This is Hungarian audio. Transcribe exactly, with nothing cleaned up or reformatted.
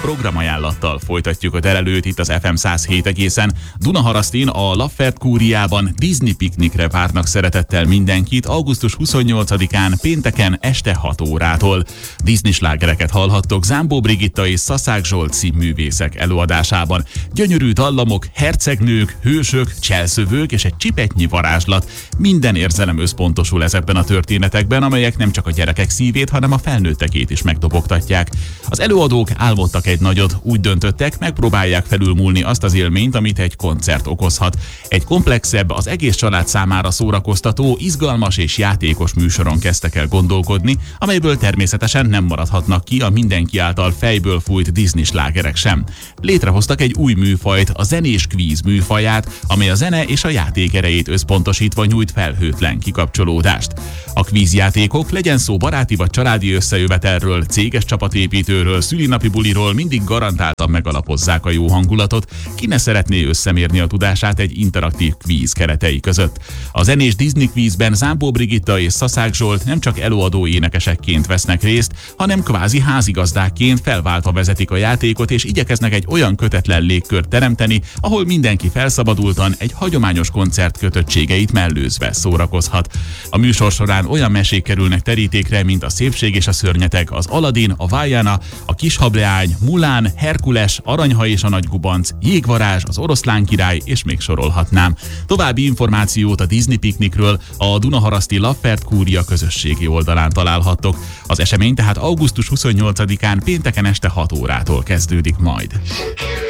programajánlattal folytatjuk a terelőt itt az ef em száz hét egészen. Dunaharasztin a Laffert Kúriában Disney piknikre várnak szeretettel mindenkit augusztus huszonnyolcadikán pénteken este hat órától. Disney slágereket hallhattok Zámbó Brigitta és Szaszák Zsolt színművészek előadásában. Gyönyörű dallamok, hercegnők, hősök, cselszövők és egy csipetnyi varázslat. Minden érzelem összpontosul ezekben a történetekben, amelyek nem csak a gyerekek szívét, hanem a felnőttekét is megdobogtatják. Az előadók álmodtak egy nagyot, úgy döntöttek, megpróbálják felülmúlni azt az élményt, amit egy koncert okozhat. Egy komplexebb, az egész család számára szórakoztató, izgalmas és játékos műsoron kezdtek el gondolkodni, amelyből természetesen nem maradhatnak ki a mindenki által fejből fújt Disney slágerek sem. Létrehoztak egy új műfajt, a zenés kvíz műfaját, amely a zene és a játék erejét összpontosítva nyújt felhőtlen kikapcsolódást. A kvízjátékok, legyen szó baráti vagy családi összejövetelről, céges csapatépítőről, szülinapi buliról, mindig garantáltan megalapozzák a jó hangulatot, ki ne szeretné összemérni a tudását egy interaktív kvíz keretei között. A zenés Disney kvízben Zámbó Brigitta és Szaszák Zsolt nem csak előadó énekesekként vesznek részt, hanem kvázi házigazdákként felváltva vezetik a játékot, és igyekeznek egy olyan kötetlen légkört teremteni, ahol mindenki felszabadultan egy hagyományos koncert kötöttségeit mellőzve szórakozhat. A műsor során olyan mesék kerülnek terítékre, mint a Szépség és a szörnyeteg, az Aladin, a Vajana, a Kishableány, Mulán, Herkules, Aranyha és a Nagy Gubanc, Jégvarázs, az Oroszlán király, és még sorolhatnám. További információt a Disney piknikről a Dunaharaszti Laffert Kúria közösségi oldalán találhattok. Az esemény tehát augusztus huszonnyolcadikán pénteken este hat órától kezdődik majd.